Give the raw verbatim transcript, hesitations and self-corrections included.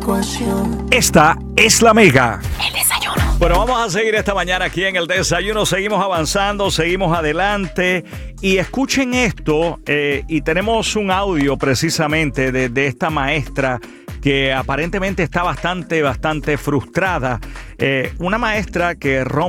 ecuación. Esta es la Mega. El desayuno. Bueno, vamos a seguir esta mañana aquí en el desayuno. Seguimos avanzando, seguimos adelante. Y escuchen esto, eh, y tenemos un audio precisamente de, de esta maestra que aparentemente está bastante, bastante frustrada. Eh, una maestra que rompe